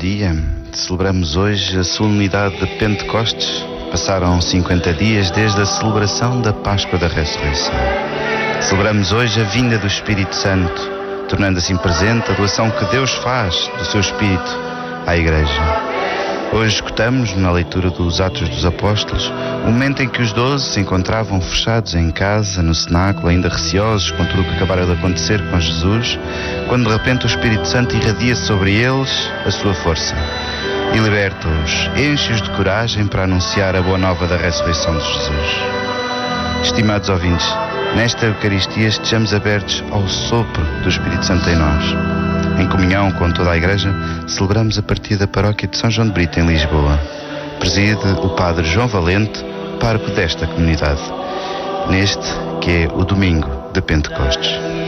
dia. Celebramos hoje a solenidade de Pentecostes. Passaram 50 dias desde a celebração da Páscoa da Ressurreição. Celebramos hoje a vinda do Espírito Santo, tornando assim presente a doação que Deus faz do seu Espírito à Igreja. Hoje escutamos, na leitura dos Atos dos Apóstolos, o momento em que os 12 se encontravam fechados em casa, no cenáculo, ainda receosos com tudo o que acabara de acontecer com Jesus, quando de repente o Espírito Santo irradia sobre eles a sua força e liberta-os, enche-os de coragem para anunciar a boa nova da ressurreição de Jesus. Estimados ouvintes, nesta Eucaristia estejamos abertos ao sopro do Espírito Santo em nós. Em comunhão com toda a Igreja, celebramos a partida da paróquia de São João de Brito, em Lisboa. Preside o Padre João Valente, pároco desta comunidade, neste que é o domingo de Pentecostes.